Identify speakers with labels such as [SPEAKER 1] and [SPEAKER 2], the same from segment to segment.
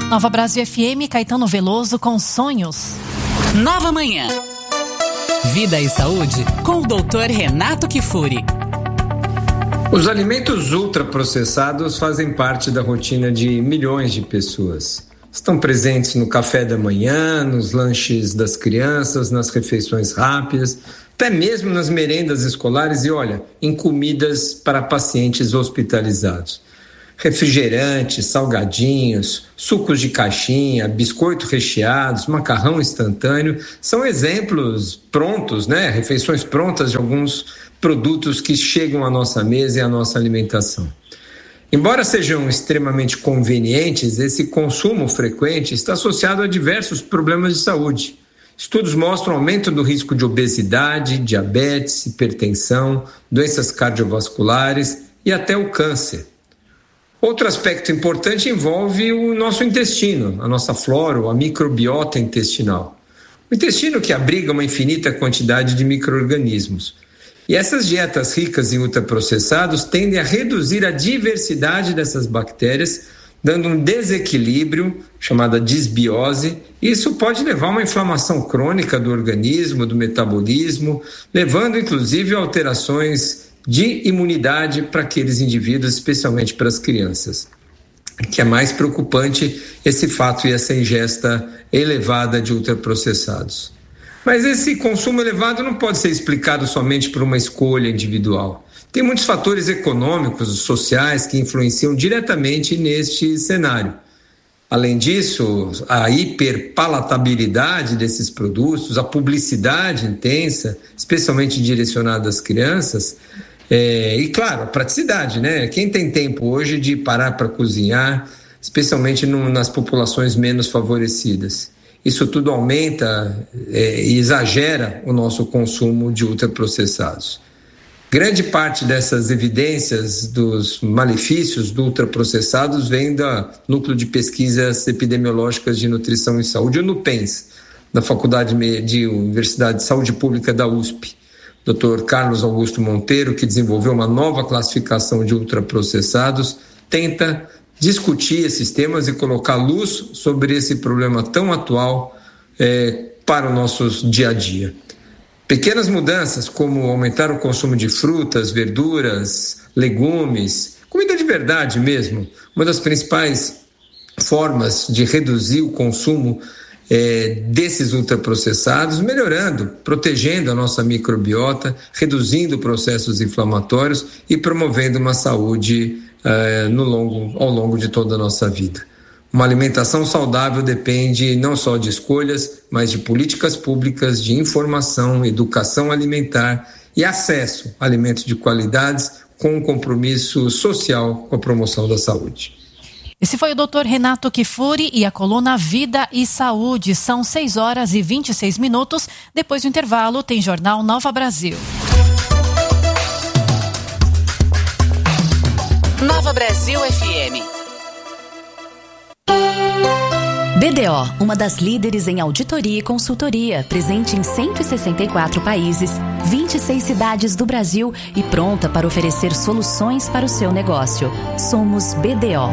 [SPEAKER 1] Nova Brasil FM, Caetano Veloso com Sonhos.
[SPEAKER 2] Nova Manhã. Vida e saúde com o Dr. Renato Kifuri.
[SPEAKER 3] Os alimentos ultraprocessados fazem parte da rotina de milhões de pessoas. Estão presentes no café da manhã, nos lanches das crianças, nas refeições rápidas, até mesmo nas merendas escolares e, olha, em comidas para pacientes hospitalizados. Refrigerantes, salgadinhos, sucos de caixinha, biscoito recheados, macarrão instantâneo, são exemplos prontos, refeições prontas de alguns produtos que chegam à nossa mesa e à nossa alimentação. Embora sejam extremamente convenientes, esse consumo frequente está associado a diversos problemas de saúde. Estudos mostram aumento do risco de obesidade, diabetes, hipertensão, doenças cardiovasculares e até o câncer. Outro aspecto importante envolve o nosso intestino, a nossa flora, a microbiota intestinal. O intestino que abriga uma infinita quantidade de micro-organismos. E essas dietas ricas em ultraprocessados tendem a reduzir a diversidade dessas bactérias, dando um desequilíbrio, chamada disbiose, e isso pode levar a uma inflamação crônica do organismo, do metabolismo, levando inclusive a alterações de imunidade para aqueles indivíduos, especialmente para as crianças. Que é mais preocupante esse fato e essa ingesta elevada de ultraprocessados. Mas esse consumo elevado não pode ser explicado somente por uma escolha individual. Tem muitos fatores econômicos, sociais, que influenciam diretamente neste cenário. Além disso, a hiperpalatabilidade desses produtos, a publicidade intensa, especialmente direcionada às crianças, e claro, a praticidade, Quem tem tempo hoje de parar para cozinhar, especialmente nas populações menos favorecidas? Isso tudo aumenta e exagera o nosso consumo de ultraprocessados. Grande parte dessas evidências dos malefícios do ultraprocessados vem do Núcleo de Pesquisas Epidemiológicas de Nutrição e Saúde, o NUPENS, da Faculdade de Universidade de Saúde Pública da USP. Dr. Carlos Augusto Monteiro, que desenvolveu uma nova classificação de ultraprocessados, tenta discutir esses temas e colocar luz sobre esse problema tão atual para o nosso dia a dia. Pequenas mudanças, como aumentar o consumo de frutas, verduras, legumes, comida de verdade mesmo, uma das principais formas de reduzir o consumo desses ultraprocessados, melhorando, protegendo a nossa microbiota, reduzindo processos inflamatórios e promovendo uma saúde ao longo de toda a nossa vida. Uma alimentação saudável depende não só de escolhas, mas de políticas públicas, de informação, educação alimentar e acesso a alimentos de qualidade com um compromisso social com a promoção da saúde.
[SPEAKER 1] Esse foi o Dr. Renato Kifuri e a coluna Vida e Saúde. São 6h26. Depois do intervalo, tem Jornal Nova Brasil.
[SPEAKER 2] Nova Brasil FM.
[SPEAKER 4] BDO, uma das líderes em auditoria e consultoria, presente em 164 países, 26 cidades do Brasil e pronta para oferecer soluções para o seu negócio. Somos BDO.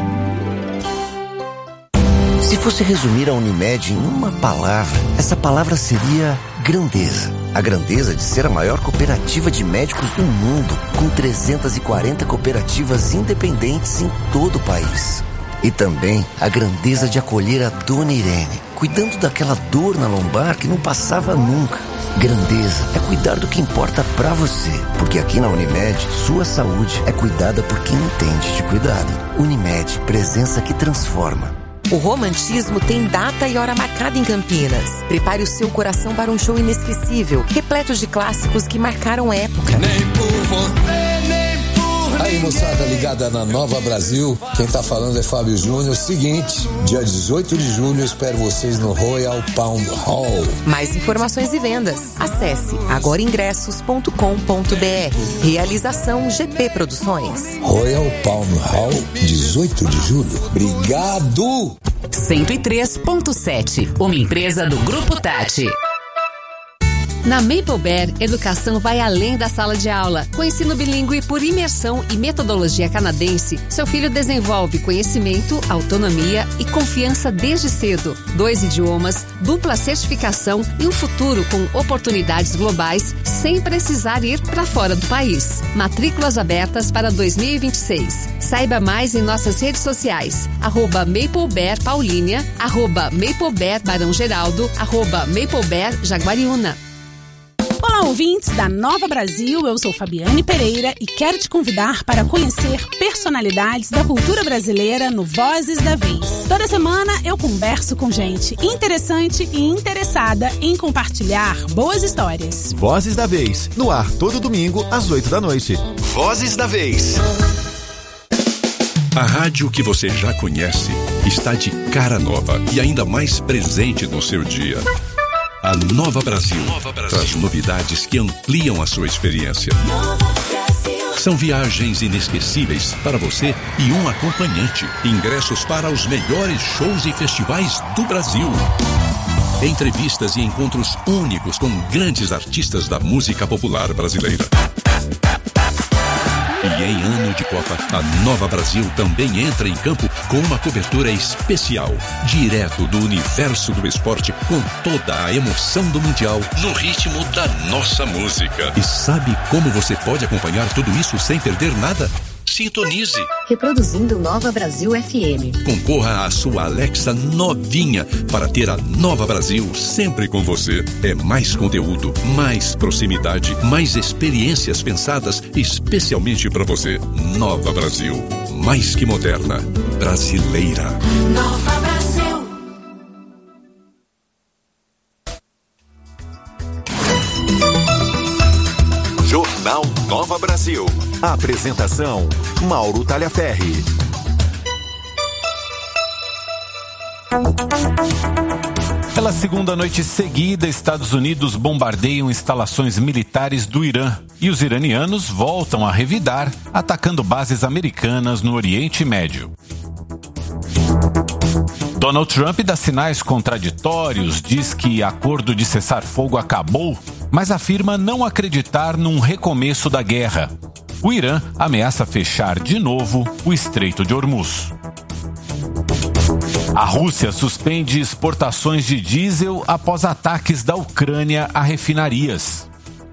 [SPEAKER 5] Se fosse resumir a Unimed em uma palavra, essa palavra seria grandeza. A grandeza de ser a maior cooperativa de médicos do mundo, com 340 cooperativas independentes em todo o país. E também a grandeza de acolher a Dona Irene, cuidando daquela dor na lombar que não passava nunca. Grandeza é cuidar do que importa pra você, porque aqui na Unimed, sua saúde é cuidada por quem entende de cuidado. Unimed, presença que transforma.
[SPEAKER 6] O romantismo tem data e hora marcada em Campinas. Prepare o seu coração para um show inesquecível, repleto de clássicos que marcaram época.
[SPEAKER 7] Nem por você, nem por mim. Aí, moçada ligada na Nova Brasil, quem tá falando é Fábio Júnior. Seguinte, dia 18 de julho, eu espero vocês no Royal Palm Hall.
[SPEAKER 6] Mais informações e vendas. Acesse agoraingressos.com.br. Realização GP Produções.
[SPEAKER 7] Royal Palm Hall, 18 de julho. Obrigado!
[SPEAKER 2] 103.7, uma empresa do Grupo Tati.
[SPEAKER 8] Na Maple Bear, educação vai além da sala de aula. Com ensino bilíngue por imersão e metodologia canadense, seu filho desenvolve conhecimento, autonomia e confiança desde cedo. 2 idiomas, dupla certificação e um futuro com oportunidades globais sem precisar ir para fora do país. Matrículas abertas para 2026. Saiba mais em nossas redes sociais. @MapleBear Paulínia, @MapleBear Barão Geraldo, @MapleBear Jaguariúna.
[SPEAKER 9] Olá, ouvintes da Nova Brasil, eu sou Fabiane Pereira e quero te convidar para conhecer personalidades da cultura brasileira no Vozes da Vez. Toda semana eu converso com gente interessante e interessada em compartilhar boas histórias.
[SPEAKER 10] Vozes da Vez, no ar todo domingo às 8 da noite. Vozes da Vez.
[SPEAKER 11] A rádio que você já conhece está de cara nova e ainda mais presente no seu dia. A Nova Brasil traz novidades que ampliam a sua experiência. São viagens inesquecíveis para você e um acompanhante. Ingressos para os melhores shows e festivais do Brasil. Entrevistas e encontros únicos com grandes artistas da música popular brasileira. E em ano de Copa, a Nova Brasil também entra em campo com uma cobertura especial, direto do universo do esporte, com toda a emoção do Mundial, no ritmo da nossa música. E sabe como você pode acompanhar tudo isso sem perder nada? Sintonize.
[SPEAKER 12] Reproduzindo Nova Brasil FM.
[SPEAKER 11] Concorra à sua Alexa novinha para ter a Nova Brasil sempre com você. É mais conteúdo, mais proximidade, mais experiências pensadas especialmente para você. Nova Brasil, mais que moderna, brasileira.
[SPEAKER 13] Nova Brasil.
[SPEAKER 10] Jornal Nova Brasil. A apresentação, Mauro Talhaferri.
[SPEAKER 14] Pela segunda noite seguida, Estados Unidos bombardeiam instalações militares do Irã e os iranianos voltam a revidar, atacando bases americanas no Oriente Médio. Donald Trump dá sinais contraditórios, diz que acordo de cessar-fogo acabou, mas afirma não acreditar num recomeço da guerra. O Irã ameaça fechar de novo o Estreito de Hormuz. A Rússia suspende exportações de diesel após ataques da Ucrânia a refinarias.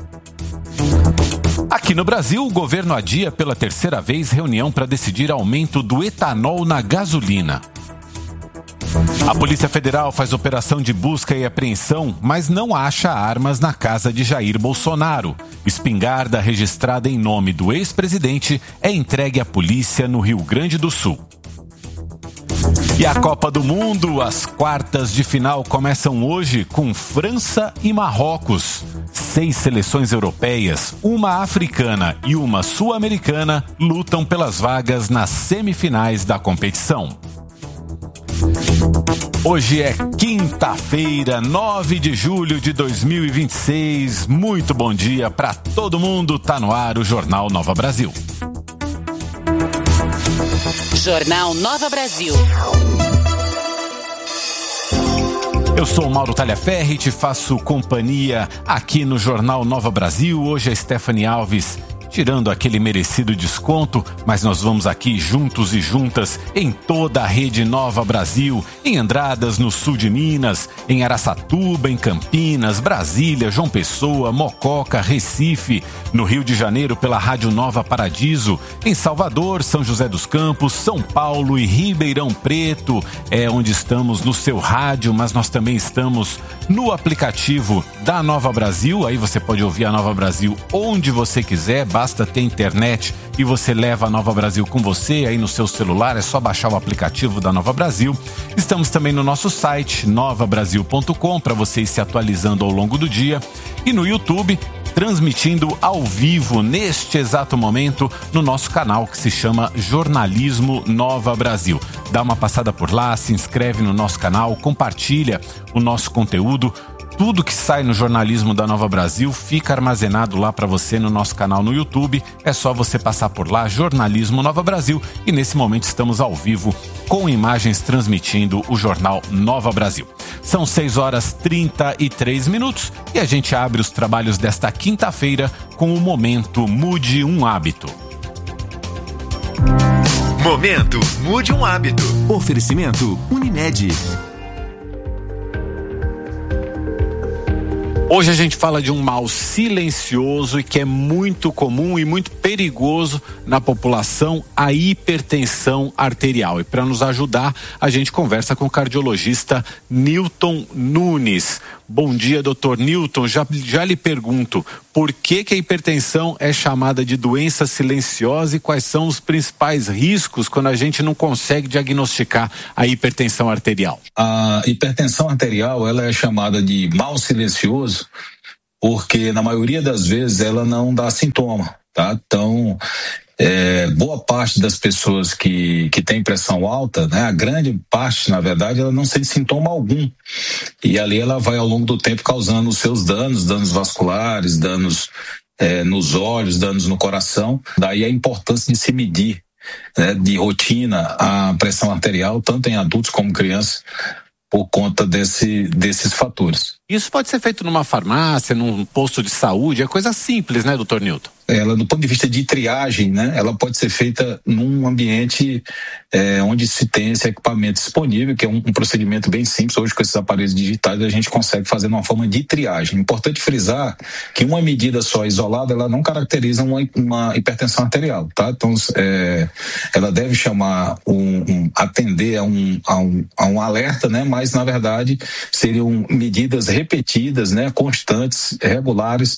[SPEAKER 14] Aqui no Brasil, o governo adia pela terceira vez reunião para decidir aumento do etanol na gasolina. A Polícia Federal faz operação de busca e apreensão, mas não acha armas na casa de Jair Bolsonaro. Espingarda registrada em nome do ex-presidente é entregue à polícia no Rio Grande do Sul. E a Copa do Mundo, as quartas de final começam hoje com França e Marrocos. 6 seleções europeias, uma africana e uma sul-americana lutam pelas vagas nas semifinais da competição. Hoje é quinta-feira, 9 de julho de 2026. Muito bom dia para todo mundo. Tá no ar o Jornal Nova Brasil.
[SPEAKER 2] Jornal Nova Brasil.
[SPEAKER 14] Eu sou o Mauro Talhaferri e te faço companhia aqui no Jornal Nova Brasil. Hoje é Stephanie Alves tirando aquele merecido desconto, mas nós vamos aqui juntos e juntas em toda a rede Nova Brasil, em Andradas, no sul de Minas, em Araçatuba, em Campinas, Brasília, João Pessoa, Mococa, Recife, no Rio de Janeiro pela Rádio Nova Paradiso, em Salvador, São José dos Campos, São Paulo e Ribeirão Preto, é onde estamos no seu rádio, mas nós também estamos no aplicativo da Nova Brasil, aí você pode ouvir a Nova Brasil onde você quiser, basta ter internet e você leva a Nova Brasil com você aí no seu celular, é só baixar o aplicativo da Nova Brasil. Estamos também no nosso site novabrasil.com para você ir se atualizando ao longo do dia e no YouTube, transmitindo ao vivo neste exato momento no nosso canal que se chama Jornalismo Nova Brasil. Dá uma passada por lá, se inscreve no nosso canal, compartilha o nosso conteúdo. Tudo que sai no jornalismo da Nova Brasil fica armazenado lá para você no nosso canal no YouTube. É só você passar por lá, Jornalismo Nova Brasil. E nesse momento estamos ao vivo com imagens transmitindo o Jornal Nova Brasil. São 6h33 e a gente abre os trabalhos desta quinta-feira com o momento Mude um Hábito.
[SPEAKER 10] Momento Mude um Hábito. Oferecimento Unimed.
[SPEAKER 14] Hoje a gente fala de um mal silencioso e que é muito comum e muito perigoso na população, a hipertensão arterial. E para nos ajudar, a gente conversa com o cardiologista Newton Nunes. Bom dia, doutor Newton. Já lhe pergunto, por que a hipertensão é chamada de doença silenciosa e quais são os principais riscos quando a gente não consegue diagnosticar a hipertensão arterial?
[SPEAKER 15] A hipertensão arterial, ela é chamada de mal silencioso porque na maioria das vezes ela não dá sintoma, tá? Então, boa parte das pessoas que tem pressão alta, né, a grande parte, na verdade, ela não sente sintoma algum. E ali ela vai ao longo do tempo causando os seus danos vasculares, danos nos olhos, danos no coração. Daí a importância de se medir, né, de rotina a pressão arterial, tanto em adultos como crianças, por conta desses fatores.
[SPEAKER 14] Isso pode ser feito numa farmácia, num posto de saúde, é coisa simples, né, doutor Newton?
[SPEAKER 15] Ela, do ponto de vista de triagem, né, ela pode ser feita num ambiente onde se tem esse equipamento disponível, que é um procedimento bem simples. Hoje, com esses aparelhos digitais, a gente consegue fazer uma forma de triagem. Importante frisar que uma medida só isolada, ela não caracteriza uma hipertensão arterial, tá? Então, ela deve chamar atender a um alerta, né, mas, na verdade, seriam medidas repetidas, né, constantes, regulares,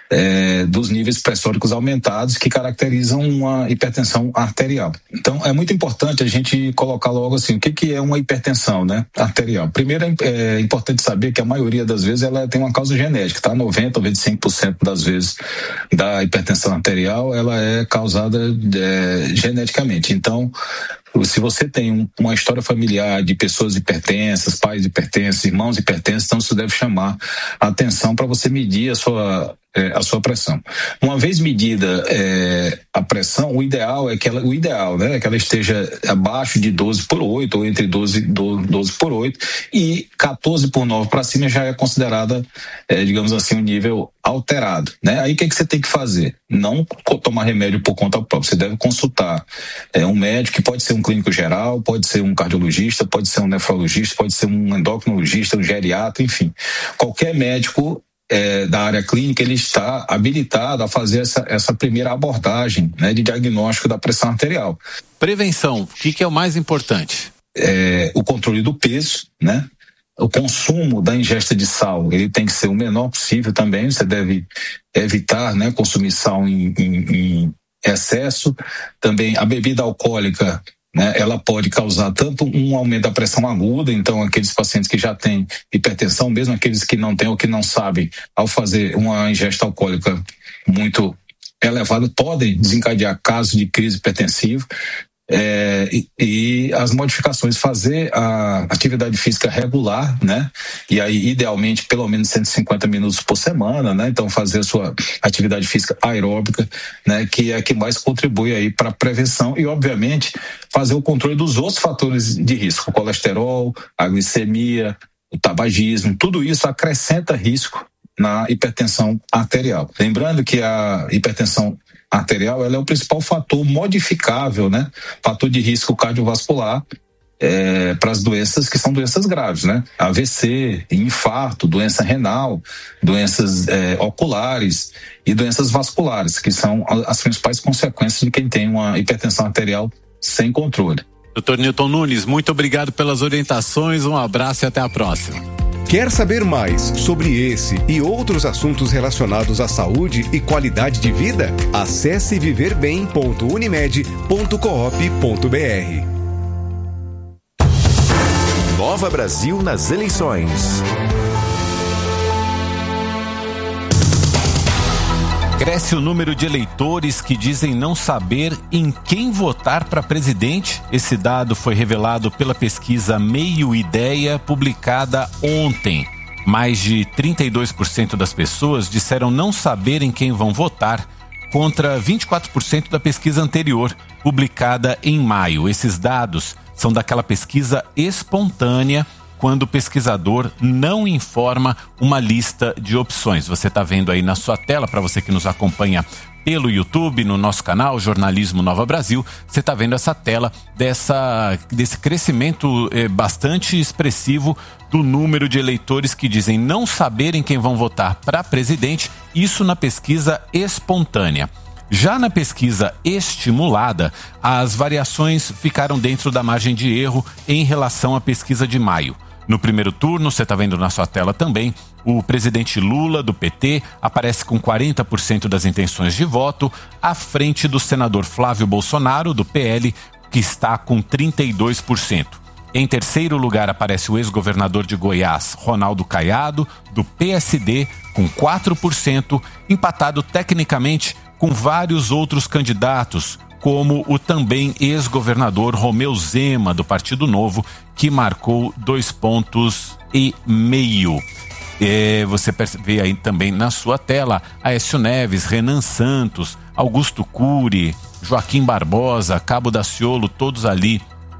[SPEAKER 15] dos níveis pressóricos aumentados que caracterizam uma hipertensão arterial. Então, é muito importante a gente colocar logo assim, o que é uma hipertensão, né, arterial? Primeiro, é importante saber que a maioria das vezes ela tem uma causa genética, tá? 95% das vezes da hipertensão arterial, ela é causada geneticamente. Então, se você tem uma história familiar de pessoas hipertensas, pais hipertensos, irmãos hipertensos, então isso deve chamar a atenção para você medir a sua pressão. Uma vez medida a pressão, o ideal, né, é que ela esteja abaixo de 12/8 ou entre 12/8, e 14/9 para cima já é considerada, digamos assim, um nível alterado, né? Aí o que você tem que fazer? Não tomar remédio por conta própria. Você deve consultar um médico, que pode ser um clínico geral, pode ser um cardiologista, pode ser um nefrologista, pode ser um endocrinologista, um geriatra, enfim. Qualquer médico da área clínica, ele está habilitado a fazer essa primeira abordagem, né, de diagnóstico da pressão arterial.
[SPEAKER 14] Prevenção, o que é o mais importante?
[SPEAKER 15] O controle do peso, né? O consumo da ingesta de sal, ele tem que ser o menor possível também. Você deve evitar, né, consumir sal em excesso. Também a bebida alcoólica, né, ela pode causar tanto um aumento da pressão aguda, então aqueles pacientes que já têm hipertensão, mesmo aqueles que não têm ou que não sabem, ao fazer uma ingesta alcoólica muito elevada, podem desencadear casos de crise hipertensiva. E as modificações, fazer a atividade física regular, né? E aí, idealmente, pelo menos 150 minutos por semana, né? Então, fazer a sua atividade física aeróbica, né? Que é a que mais contribui aí para a prevenção e, obviamente, fazer o controle dos outros fatores de risco, o colesterol, a glicemia, o tabagismo, tudo isso acrescenta risco na hipertensão arterial. Lembrando que a hipertensão arterial, ela é o principal fator modificável, né? Fator de risco cardiovascular para as doenças que são doenças graves, né? AVC, infarto, doença renal, doenças oculares e doenças vasculares, que são as principais consequências de quem tem uma hipertensão arterial sem controle.
[SPEAKER 14] Dr. Newton Nunes, muito obrigado pelas orientações, um abraço e até a próxima.
[SPEAKER 10] Quer saber mais sobre esse e outros assuntos relacionados à saúde e qualidade de vida? Acesse viverbem.unimed.coop.br. Nova Brasil nas eleições.
[SPEAKER 14] Cresce o número de eleitores que dizem não saber em quem votar para presidente. Esse dado foi revelado pela pesquisa Meio Ideia, publicada ontem. Mais de 32% das pessoas disseram não saber em quem vão votar, contra 24% da pesquisa anterior, publicada em maio. Esses dados são daquela pesquisa espontânea, quando o pesquisador não informa uma lista de opções. Você está vendo aí na sua tela, para você que nos acompanha pelo YouTube, no nosso canal Jornalismo Nova Brasil, você está vendo essa tela desse crescimento bastante expressivo do número de eleitores que dizem não saberem quem vão votar para presidente, isso na pesquisa espontânea. Já na pesquisa estimulada, as variações ficaram dentro da margem de erro em relação à pesquisa de maio. No primeiro turno, você está vendo na sua tela também, o presidente Lula, do PT, aparece com 40% das intenções de voto, à frente do senador Flávio Bolsonaro, do PL, que está com 32%. Em terceiro lugar aparece o ex-governador de Goiás, Ronaldo Caiado, do PSD, com 4%, empatado tecnicamente com vários outros candidatos, como o também ex-governador Romeu Zema, do Partido Novo, que marcou 2,5 pontos. Você vê aí também na sua tela Aécio Neves, Renan Santos, Augusto Cury, Joaquim Barbosa, Cabo Daciolo, todos ali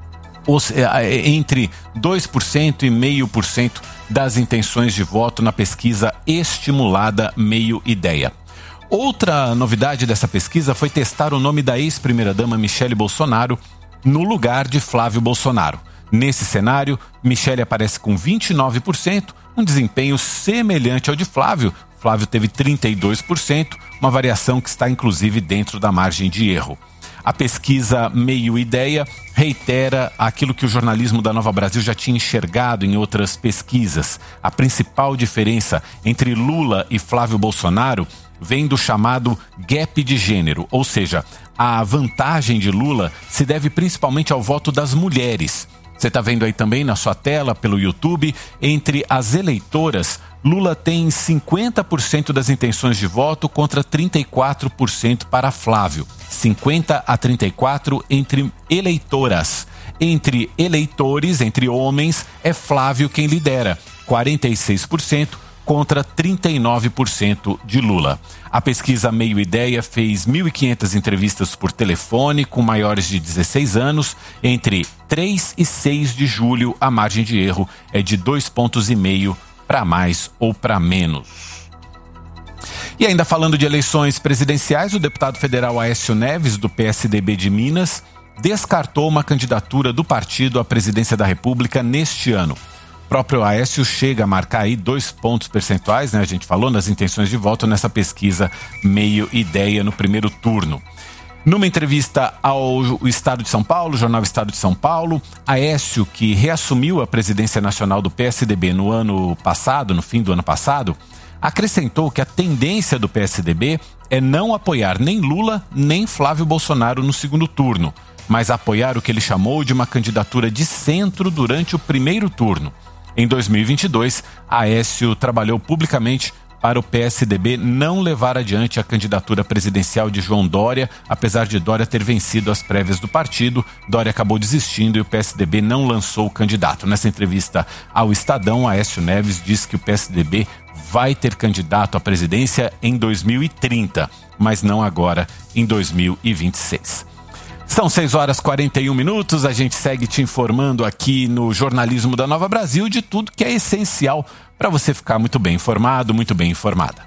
[SPEAKER 14] entre 2% e 0,5% das intenções de voto na pesquisa estimulada Meio Ideia. Outra novidade dessa pesquisa foi testar o nome da ex-primeira-dama Michele Bolsonaro no lugar de Flávio Bolsonaro. Nesse cenário, Michele aparece com 29%, um desempenho semelhante ao de Flávio. Flávio teve 32%, uma variação que está inclusive dentro da margem de erro. A pesquisa Meio Ideia reitera aquilo que o jornalismo da Nova Brasil já tinha enxergado em outras pesquisas. A principal diferença entre Lula e Flávio Bolsonaro vem do chamado gap de gênero, ou seja, a vantagem de Lula se deve principalmente ao voto das mulheres. Você está vendo aí também na sua tela, pelo YouTube, entre as eleitoras, Lula tem 50% das intenções de voto contra 34% para Flávio. 50 a 34 entre eleitoras. Entre eleitores, entre homens, é Flávio quem lidera, 46% contra 39% de Lula. A pesquisa Meio Ideia fez 1.500 entrevistas por telefone com maiores de 16 anos. Entre 3 e 6 de julho, a margem de erro é de 2,5 pontos para mais ou para menos. E ainda falando de eleições presidenciais, o deputado federal Aécio Neves, do PSDB de Minas, descartou uma candidatura do partido à presidência da República neste ano. O próprio Aécio chega a marcar aí 2 pontos percentuais, né? A gente falou nas intenções de voto nessa pesquisa Meio Ideia no primeiro turno. Numa entrevista ao Estado de São Paulo, jornal Estado de São Paulo, Aécio, que reassumiu a presidência nacional do PSDB no ano passado, no fim do ano passado, acrescentou que a tendência do PSDB é não apoiar nem Lula nem Flávio Bolsonaro no segundo turno, mas apoiar o que ele chamou de uma candidatura de centro durante o primeiro turno. Em 2022, Aécio trabalhou publicamente para o PSDB não levar adiante a candidatura presidencial de João Dória, apesar de Dória ter vencido as prévias do partido. Dória acabou desistindo e o PSDB não lançou o candidato. Nessa entrevista ao Estadão, Aécio Neves disse que o PSDB vai ter candidato à presidência em 2030, mas não agora, em 2026. São 6h41, a gente segue te informando aqui no Jornalismo da Nova Brasil de tudo que é essencial para você ficar muito bem informado, muito bem informada.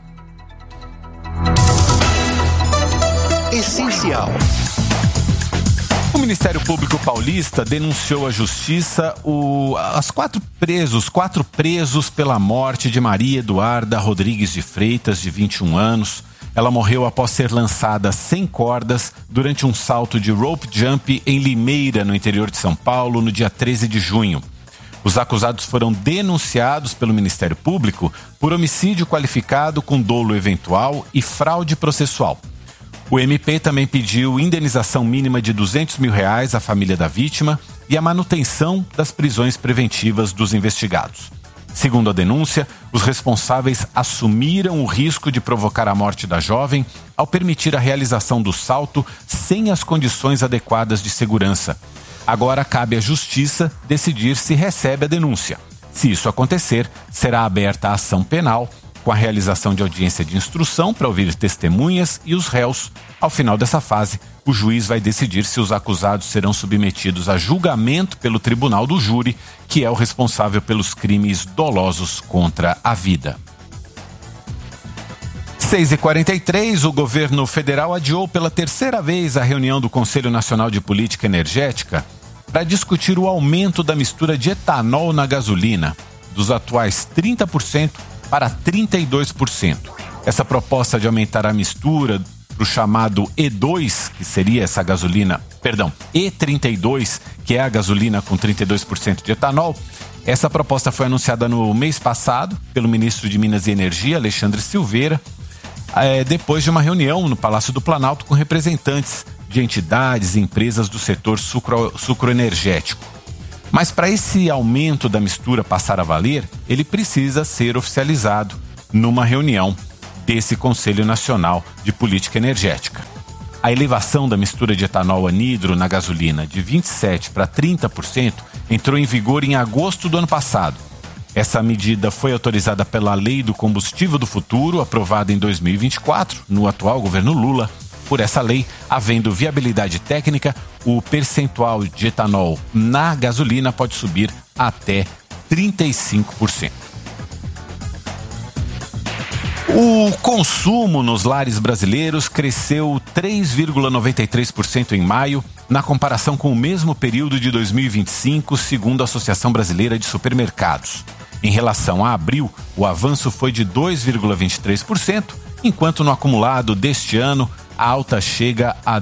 [SPEAKER 16] Essencial.
[SPEAKER 14] O Ministério Público Paulista denunciou à Justiça os quatro presos pela morte de Maria Eduarda Rodrigues de Freitas, de 21 anos. Ela morreu após ser lançada sem cordas durante um salto de rope jump em Limeira, no interior de São Paulo, no dia 13 de junho. Os acusados foram denunciados pelo Ministério Público por homicídio qualificado com dolo eventual e fraude processual. O MP também pediu indenização mínima de R$200 mil à família da vítima e a manutenção das prisões preventivas dos investigados. Segundo a denúncia, os responsáveis assumiram o risco de provocar a morte da jovem ao permitir a realização do salto sem as condições adequadas de segurança. Agora cabe à Justiça decidir se recebe a denúncia. Se isso acontecer, será aberta a ação penal, com a realização de audiência de instrução para ouvir testemunhas e os réus. Ao final dessa fase, o juiz vai decidir se os acusados serão submetidos a julgamento pelo tribunal do júri, que é o responsável pelos crimes dolosos contra a vida. 6h43, o governo federal adiou pela terceira vez a reunião do Conselho Nacional de Política Energética para discutir o aumento da mistura de etanol na gasolina, dos atuais 30% para 32%. Essa proposta de aumentar a mistura para o chamado E2, que seria essa gasolina, E32, que é a gasolina com 32% de etanol, essa proposta foi anunciada no mês passado pelo ministro de Minas e Energia, Alexandre Silveira, depois de uma reunião no Palácio do Planalto com representantes de entidades e empresas do setor sucroenergético. Mas para esse aumento da mistura passar a valer, ele precisa ser oficializado numa reunião desse Conselho Nacional de Política Energética. A elevação da mistura de etanol anidro na gasolina de 27% para 30% entrou em vigor em agosto do ano passado. Essa medida foi autorizada pela Lei do Combustível do Futuro, aprovada em 2024, no atual governo Lula. Por essa lei, havendo viabilidade técnica, o percentual de etanol na gasolina pode subir até 35%. O consumo nos lares brasileiros cresceu 3,93% em maio, na comparação com o mesmo período de 2025, segundo a Associação Brasileira de Supermercados. Em relação a abril, o avanço foi de 2,23%, enquanto no acumulado deste ano, a alta chega a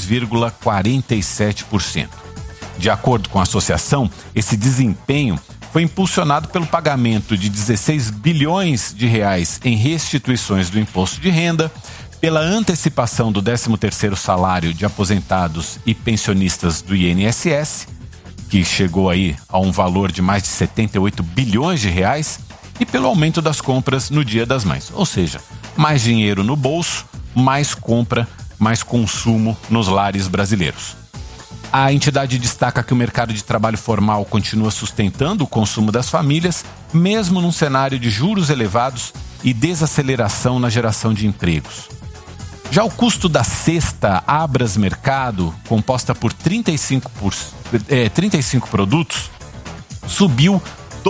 [SPEAKER 14] 2,47%. De acordo com a associação, esse desempenho foi impulsionado pelo pagamento de 16 bilhões de reais em restituições do imposto de renda, pela antecipação do 13º salário de aposentados e pensionistas do INSS, que chegou aí a um valor de mais de 78 bilhões de reais, e pelo aumento das compras no Dia das Mães. Ou seja, mais dinheiro no bolso, mais compra, mais consumo nos lares brasileiros. A entidade destaca que o mercado de trabalho formal continua sustentando o consumo das famílias, mesmo num cenário de juros elevados e desaceleração na geração de empregos. Já o custo da cesta Abras Mercado, composta por 35 produtos, subiu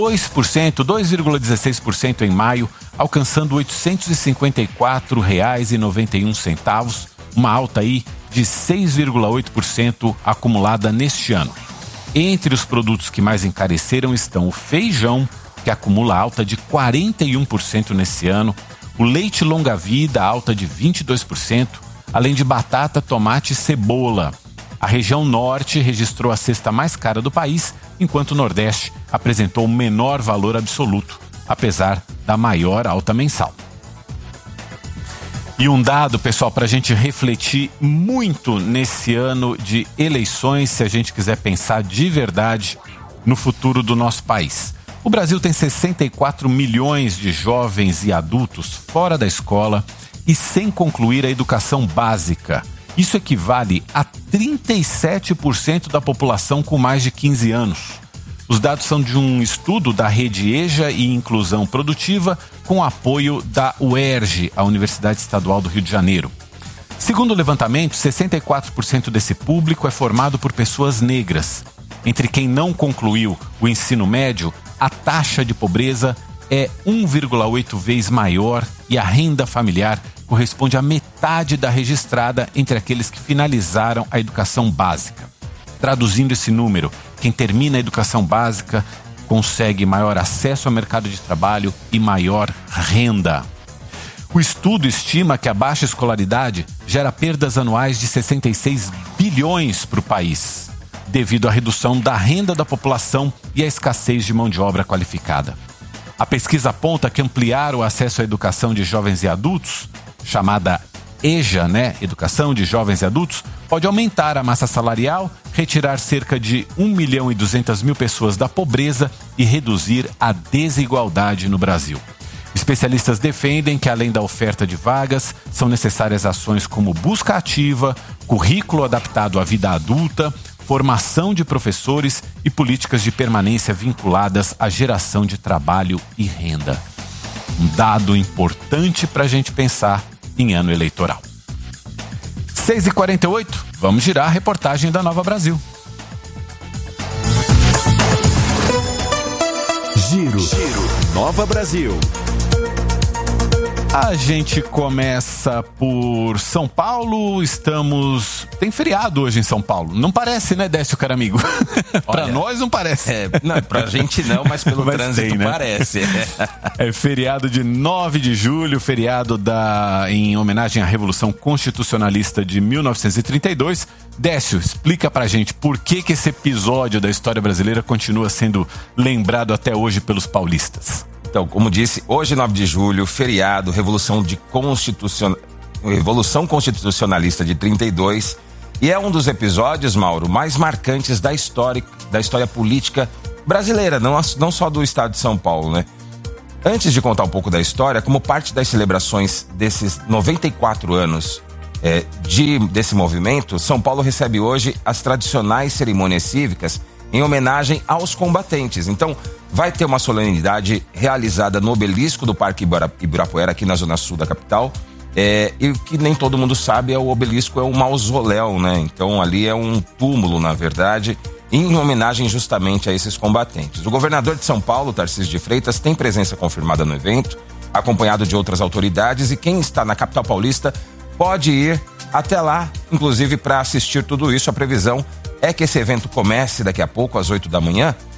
[SPEAKER 14] 2,16% em maio, alcançando R$ 854,91, uma alta aí de 6,8% acumulada neste ano. Entre os produtos que mais encareceram estão o feijão, que acumula alta de 41% nesse ano, o leite longa-vida, alta de 22%, além de batata, tomate e cebola. A região norte registrou a cesta mais cara do país, enquanto o nordeste apresentou o menor valor absoluto, apesar da maior alta mensal. E um dado, pessoal, para a gente refletir muito nesse ano de eleições, se a gente quiser pensar de verdade no futuro do nosso país. O Brasil tem 64 milhões de jovens e adultos fora da escola e sem concluir a educação básica. Isso equivale a 37% da população com mais de 15 anos. Os dados são de um estudo da Rede EJA e Inclusão Produtiva, com apoio da UERJ, a Universidade Estadual do Rio de Janeiro. Segundo o levantamento, 64% desse público é formado por pessoas negras. Entre quem não concluiu o ensino médio, a taxa de pobreza é 1,8 vezes maior e a renda familiar corresponde à metade da registrada entre aqueles que finalizaram a educação básica. Traduzindo esse número, quem termina a educação básica consegue maior acesso ao mercado de trabalho e maior renda. O estudo estima que a baixa escolaridade gera perdas anuais de 66 bilhões para o país, devido à redução da renda da população e à escassez de mão de obra qualificada. A pesquisa aponta que ampliar o acesso à educação de jovens e adultos, chamada EJA, Educação de Jovens e Adultos, pode aumentar a massa salarial, retirar cerca de 1.200.000 pessoas da pobreza e reduzir a desigualdade no Brasil. Especialistas defendem que, além da oferta de vagas, são necessárias ações como busca ativa, currículo adaptado à vida adulta, formação de professores e políticas de permanência vinculadas à geração de trabalho e renda. Um dado importante para a gente pensar em ano eleitoral. 6h48, vamos girar a reportagem da Nova Brasil.
[SPEAKER 10] Giro Nova Brasil.
[SPEAKER 14] A gente começa por São Paulo, tem feriado hoje em São Paulo. Não parece, né, Décio Caramigo? Pra nós não parece.
[SPEAKER 16] Não, pra gente não, mas pelo trânsito tem, né? Parece.
[SPEAKER 14] É feriado de 9 de julho, feriado em homenagem à Revolução Constitucionalista de 1932. Décio, explica pra gente por que esse episódio da história brasileira continua sendo lembrado até hoje pelos paulistas.
[SPEAKER 16] Então, como disse, hoje 9 de julho, feriado, Revolução Constitucionalista de 32, e é um dos episódios, Mauro, mais marcantes da história política brasileira, não só do estado de São Paulo, né? Antes de contar um pouco da história, como parte das celebrações desses 94 anos desse movimento, São Paulo recebe hoje as tradicionais cerimônias cívicas em homenagem aos combatentes. Então, vai ter uma solenidade realizada no obelisco do Parque Ibirapuera, aqui na zona sul da capital. E o que nem todo mundo sabe, o obelisco é um mausoléu, né? Então, ali é um túmulo, na verdade, em homenagem justamente a esses combatentes. O governador de São Paulo, Tarcísio de Freitas, tem presença confirmada no evento, acompanhado de outras autoridades, e quem está na capital paulista pode ir até lá, inclusive para assistir tudo isso. A previsão é que esse evento comece daqui a pouco, às 8 da manhã,